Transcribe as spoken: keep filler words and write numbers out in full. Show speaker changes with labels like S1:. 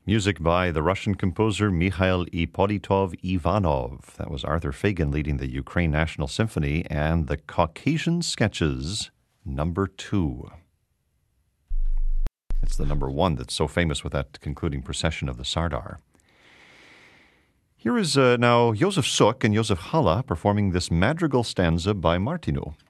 S1: Music by the Russian composer Mikhail Ippolitov Ivanov. That was Arthur Fagan leading the Ukraine National Symphony and the Caucasian Sketches, number two. It's the number one that's so famous with that concluding procession of the Sardar. Here is uh, now Josef Suk and Josef Halla performing this madrigal stanza by Martinu.